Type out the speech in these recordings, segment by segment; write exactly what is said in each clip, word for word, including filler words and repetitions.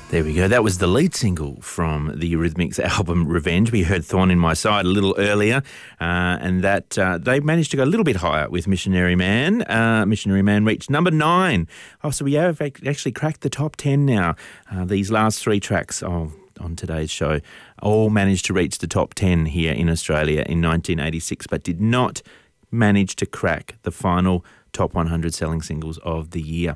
There we go. That was the lead single from the Eurythmics album Revenge. We heard Thorn in My Side a little earlier, uh, and that uh, they managed to go a little bit higher with Missionary Man. Uh, Missionary Man reached number nine. Oh, so we have actually cracked the top ten now. Uh, these last three tracks oh, on today's show all managed to reach the top ten here in Australia in nineteen eighty-six, but did not manage to crack the final top one hundred selling singles of the year.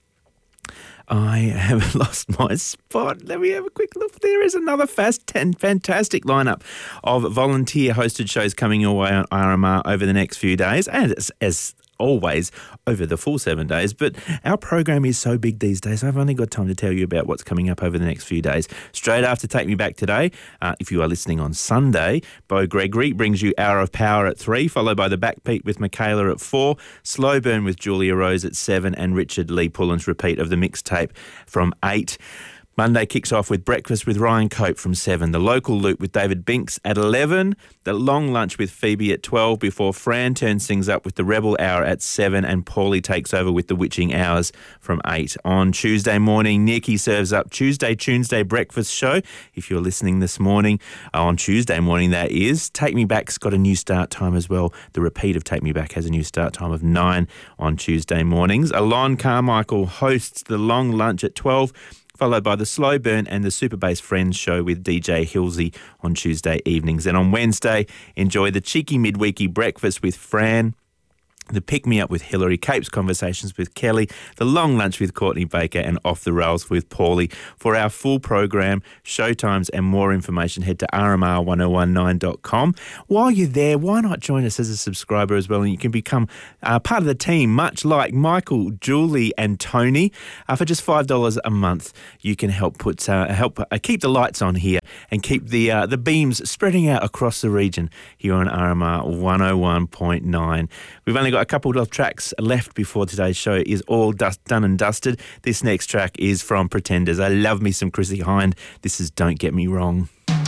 I have lost my spot. Let me have a quick look. There is another fast and fantastic lineup of volunteer-hosted shows coming your way on R M R over the next few days, and as, as always, over the full seven days. But our program is so big these days, I've only got time to tell you about what's coming up over the next few days. Straight after Take Me Back today, uh, if you are listening on Sunday, Bo Gregory brings you Hour of Power at three, followed by The Backbeat with Michaela at four, Slow Burn with Julia Rose at seven, and Richard Lee Pullen's repeat of the mixtape from eight. Monday kicks off with Breakfast with Ryan Cope from seven, The Local Loop with David Binks at eleven, The Long Lunch with Phoebe at twelve, before Fran turns things up with The Rebel Hour at seven, and Paulie takes over with The Witching Hours from eight. On Tuesday morning, Nikki serves up Tuesday Tuesday Breakfast Show. If you're listening this morning, on Tuesday morning that is, Take Me Back's got a new start time as well. The repeat of Take Me Back has a new start time of nine on Tuesday mornings. Alon Carmichael hosts The Long Lunch at twelve, followed by the Slow Burn and the Super Bass Friends show with D J Hilsey on Tuesday evenings. And on Wednesday, enjoy the cheeky midweeky breakfast with Fran, the Pick Me Up with Hillary, Cape's Conversations with Kelly, the Long Lunch with Courtney Baker, and Off the Rails with Paulie. For our full program, showtimes, and more information, head to r m r one oh one nine dot com. While you're there, why not join us as a subscriber as well, and you can become uh, part of the team, much like Michael, Julie, and Tony. Uh, for just five dollars a month, you can help put uh, help uh, keep the lights on here and keep the uh, the beams spreading out across the region here on R M R one oh one point nine. We've only got a couple of tracks left before today's show is all dust, done and dusted. This next track is from Pretenders. I love me some Chrissie Hynde. This is Don't Get Me Wrong.